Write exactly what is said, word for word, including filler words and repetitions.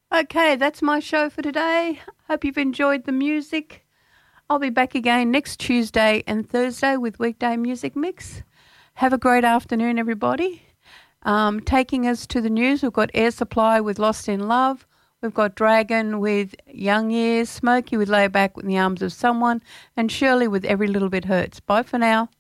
Okay, that's my show for today. Hope you've enjoyed the music. I'll be back again next Tuesday and Thursday with Weekday Music Mix. Have a great afternoon, everybody. Um, taking us to the news, we've got Air Supply with Lost in Love. We've got Dragon with Young Years, Smokey with Lay Back in the Arms of Someone, and Shirley with Every Little Bit Hurts. Bye for now.